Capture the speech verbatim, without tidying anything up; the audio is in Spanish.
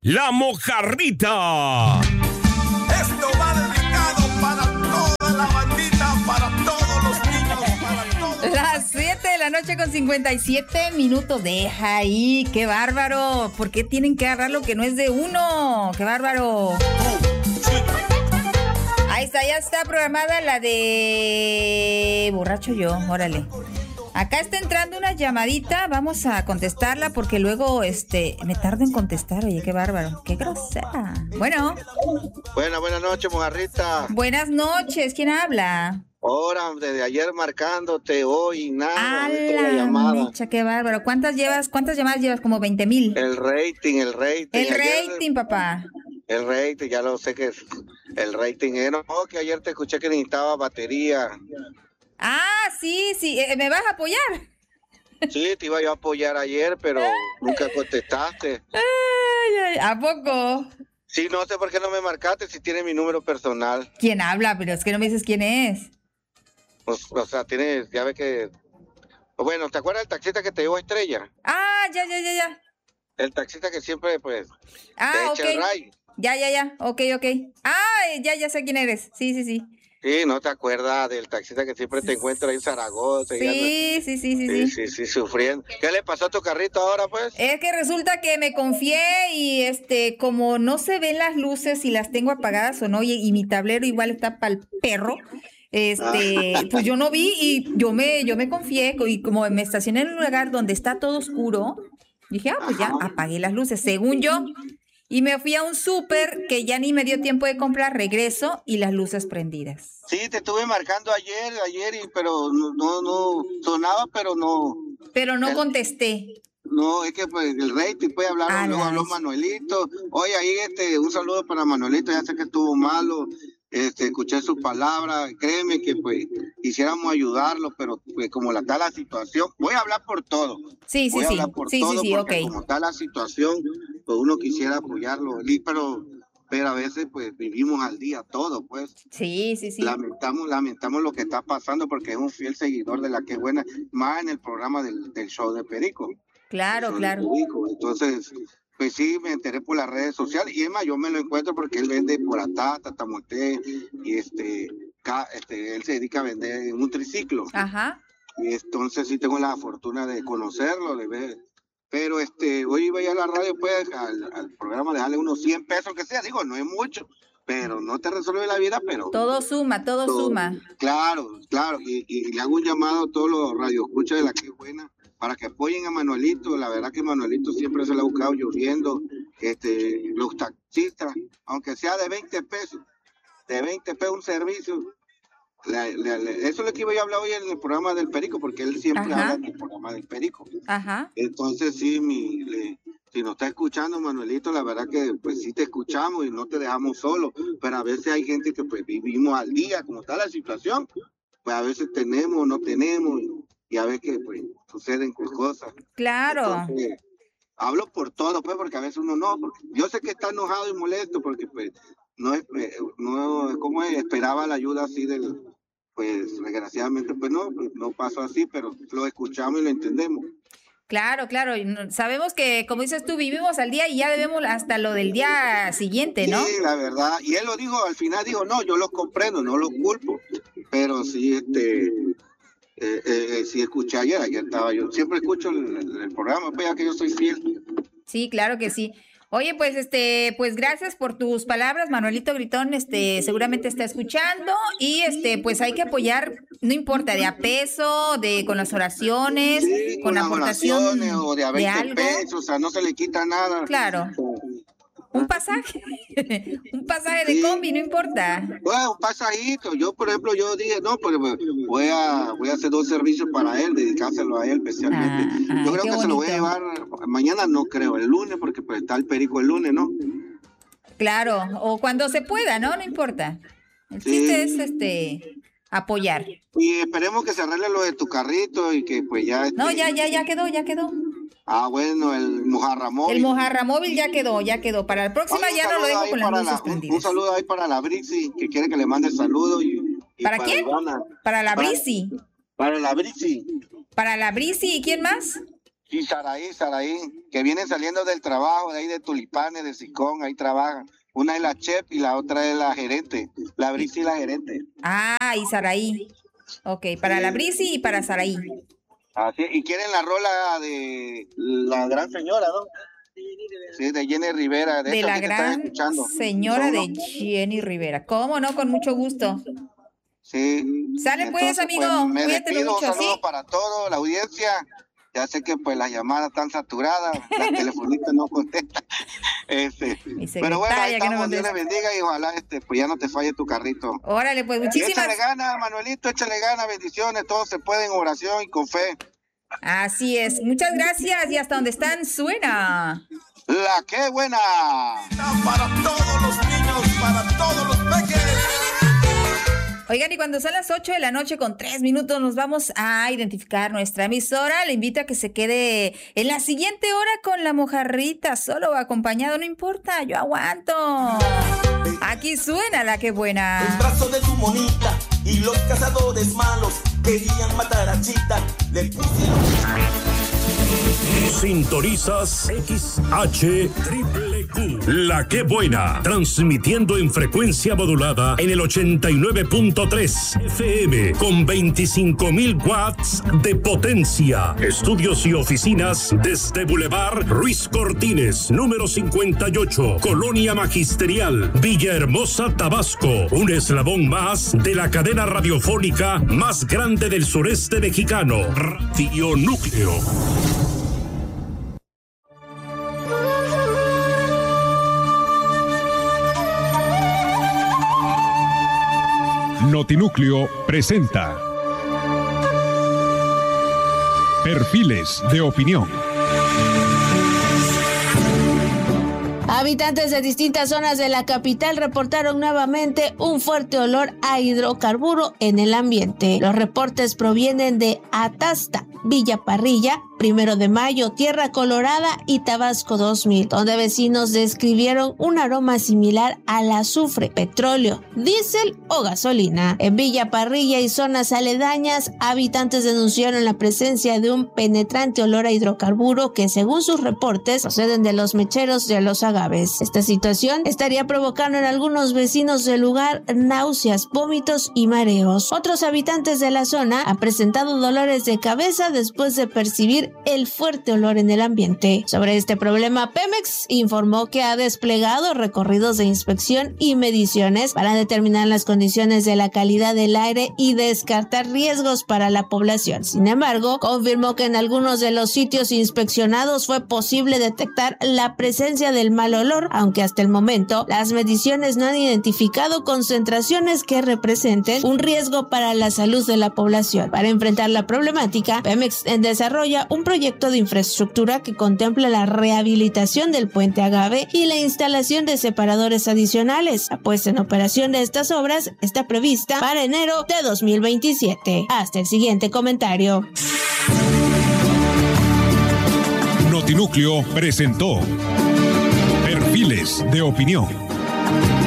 La Mojarrita. Esto va dedicado para toda la bandita, para todos los niños, para todos. Las siete de la noche con cincuenta y siete minutos. Deja ahí, qué bárbaro. ¿Por qué tienen que agarrar lo que no es de uno? Qué bárbaro. Ahí está, ya está programada la de borracho yo, órale. Acá está entrando una llamadita, vamos a contestarla porque luego este me tardo en contestar. Oye, qué bárbaro, qué grosera. Bueno. Buenas, buenas noches, Mojarrita. Buenas noches, ¿quién habla? Ahora, desde ayer marcándote, hoy nada, ¡A no la llamada. mecha, qué bárbaro! ¿Cuántas llevas? ¿Cuántas llamadas llevas? Como veinte mil. El rating, el rating. El ayer, rating, papá. El rating, ya lo sé que es el rating. Eh, no, que ayer te escuché que necesitaba batería. Ah, sí, sí, eh, ¿me vas a apoyar? Sí, te iba yo a apoyar ayer, pero nunca contestaste. Ay, ay, ¿a poco? Sí, no sé por qué no me marcaste si tiene mi número personal. ¿Quién habla? Pero es que no me dices quién es. Pues, o sea, tienes, ya ves que... Bueno, ¿te acuerdas del taxista que te llevó a Estrella? Ah, ya, ya, ya, ya. El taxista que siempre, pues, Ah, te echa el ok. ray. Ya, ya, ya, ok, ok. Ah, ya, ya sé quién eres. Sí, sí, sí. Sí, ¿no te acuerdas del taxista que siempre te encuentra ahí en Zaragoza? y anda- Sí, sí, sí, sí, Sí, sí. sí, sí, sufriendo. ¿Qué le pasó a tu carrito ahora, pues? Es que resulta que me confié y este, como no se ven las luces si las tengo apagadas o no, y, y mi tablero igual está para el perro, este, pues yo no vi y yo me, yo me confié y como me estacioné en un lugar donde está todo oscuro, dije, ah, pues ya apagué las luces, según yo, y me fui a un súper que ya ni me dio tiempo de comprar, regreso y las luces prendidas. Sí, te estuve marcando ayer, ayer, y, pero no, no, no, sonaba, pero no. Pero no El- contesté. No, es que pues el rating, pues hablaron, Ah, luego la habló mecha. Manuelito. Oye, ahí este, un saludo para Manuelito, ya sé que estuvo malo, este, escuché sus palabras, créeme que pues quisiéramos ayudarlo, pero pues como la está la situación, voy a hablar por todo. Sí, sí, Voy a sí. hablar por Sí, sí, todo sí, porque ok. como está la situación, pues uno quisiera apoyarlo, y- pero, pero a veces pues vivimos al día todo, pues. Sí, sí, sí. Lamentamos, lamentamos lo que está pasando porque es un fiel seguidor de La Que Buena, más en el programa del, del show de Perico. Claro, Show de claro. Perico. Entonces, pues sí, me enteré por las redes sociales y es más, yo me lo encuentro porque él vende por Atá, Tatamoté y este, ca- este, él se dedica a vender en un triciclo. Ajá. Y entonces sí tengo la fortuna de conocerlo, de ver. Pero este, hoy iba ya a la radio, pues, al, al programa, dejarle unos cien pesos que sea, digo, no es mucho, pero no te resuelve la vida, pero Todo suma, todo todo. suma. Claro, claro, y, y le hago un llamado a todos los radioescuchas de La Que Buena para que apoyen a Manuelito. La verdad que Manuelito siempre se le ha buscado lloviendo, este, los taxistas, aunque sea de veinte pesos, de veinte pesos un servicio. Le- le- le- eso es lo que iba a hablar hoy en el programa del Perico, porque él siempre Ajá. habla del programa del Perico. Ajá. Entonces sí, mi, le- si nos está escuchando, Manuelito, la verdad que pues sí te escuchamos y no te dejamos solo, pero a veces hay gente que pues vivimos al día, como está la situación, pues a veces tenemos, no tenemos, y, y a veces que pues suceden cosas. Claro. Entonces, hablo por todo, pues, porque a veces uno no, porque yo sé que está enojado y molesto, porque pues no es, eh, no, ¿cómo es? Esperaba la ayuda así del, pues desgraciadamente pues no, pues, no pasó así, pero lo escuchamos y lo entendemos. Claro, claro. y no- Sabemos que, como dices tú, vivimos al día y ya debemos hasta lo del día siguiente, ¿no? Sí, la verdad, y él lo dijo, al final dijo, no, yo los comprendo, no los culpo, pero sí, este, eh, eh, eh, sí escuché ayer, ayer estaba yo, siempre escucho el, el- el programa, pues ya que yo soy fiel. Sí, claro que sí. Oye, pues este, pues gracias por tus palabras, Manuelito Gritón, este, seguramente está escuchando y este, pues hay que apoyar, no importa, de a peso, de con las oraciones, Sí, con las aportación oraciones o de a de veinte algo. pesos, o sea, no se le quita nada. Claro. Un pasaje, un pasaje de Sí. combi, no importa. Bueno, un pasajito. Yo, por ejemplo, yo dije, no, pero voy a, voy a hacer dos servicios para él, dedicárselo a él especialmente. Ah, ay, yo creo qué que se lo voy a bonito. llevar mañana, no creo, el lunes, porque pues está el Perico el lunes, ¿no? Claro, o cuando se pueda, ¿no? No importa. El Sí. chiste es este apoyar. Y esperemos que se arregle lo de tu carrito y que pues ya... No, este, ya, ya, ya quedó, ya quedó. Ah, bueno, el mojarramóvil. El mojarra móvil ya quedó, ya quedó. Para la próxima Oye, un ya no lo saludo dejo ahí con las para luces la- un, prendidas. un saludo ahí para la Brixi, que quiere que le mande saludos. Y, y ¿Para quién? Ivana. Para la Para- Brisi. Para la Brixi. Para la Brisi. ¿Y quién más? Y Saraí, Saraí, que vienen saliendo del trabajo, de ahí de Tulipanes, de Sicón, ahí trabajan. Una es la chef y la otra es la gerente, la Brisi y la gerente. Ah, y Saraí. Ok, para Sí. la Brisi y para Saraí. Así, y quieren la rola de la gran señora, ¿no? Sí, de Jenny Rivera. De, De esa la que te están gran escuchando. señora Son de unos- Jenny Rivera. ¿Cómo no? Con mucho gusto. Sí. Sale pues, Entonces, amigo. pues, me Cuídatelo despido, mucho, un saludo ¿sí? para todos, la audiencia. Ya sé que pues las llamadas están saturadas, las telefonistas no contestan. Este, Mi pero bueno, ahí secretaria que no estamos, Dios contesta. les bendiga y ojalá este, pues ya no te falle tu carrito. Órale, pues Y muchísimas. échale ganas, Manuelito, échale ganas, bendiciones, todo se puede en oración y con fe. Así es. Muchas gracias. Y hasta donde están, suena. La que buena. Para todos los niños, para todos los pequeños. Oigan, y cuando son las ocho de la noche con tres minutos nos vamos a identificar nuestra emisora. Le invito a que se quede en la siguiente hora con la mojarrita, solo o acompañado, no importa, yo aguanto. Aquí suena La Que El Buena. brazo de tu monita y los cazadores malos querían matar a Chita. Le pusieron. Sintonizas X H Triple Q. La Que Buena. Transmitiendo en frecuencia modulada en el ochenta y nueve punto tres F M con veinticinco mil watts de potencia. Estudios y oficinas desde Boulevard Ruiz Cortines, número cincuenta y ocho, Colonia Magisterial, Villahermosa, Tabasco. Un eslabón más de la cadena radiofónica más grande del sureste mexicano. Radio Núcleo. Notinúcleo presenta Perfiles de Opinión. Habitantes de distintas zonas de la capital reportaron nuevamente un fuerte olor a hidrocarburo en el ambiente. Los reportes provienen de Atasta, Villa Parrilla, Primero de Mayo, Tierra Colorada y Tabasco dos mil, donde vecinos describieron un aroma similar al azufre, petróleo, diésel o gasolina. En Villa Parrilla y zonas aledañas, habitantes denunciaron la presencia de un penetrante olor a hidrocarburo que, según sus reportes, proceden de los mecheros de los agaves. Esta situación estaría provocando en algunos vecinos del lugar náuseas, vómitos y mareos. Otros habitantes de la zona han presentado dolores de cabeza después de percibir el fuerte olor en el ambiente. Sobre este problema, Pemex informó que ha desplegado recorridos de inspección y mediciones para determinar las condiciones de la calidad del aire y descartar riesgos para la población. Sin embargo, confirmó que en algunos de los sitios inspeccionados fue posible detectar la presencia del mal olor, aunque hasta el momento las mediciones no han identificado concentraciones que representen un riesgo para la salud de la población. Para enfrentar la problemática, Pemex desarrolla un proyecto de infraestructura que contempla la rehabilitación del puente Agave y la instalación de separadores adicionales. La puesta en operación de estas obras está prevista para enero de dos mil veintisiete. Hasta el siguiente comentario. Notinúcleo presentó Perfiles de Opinión.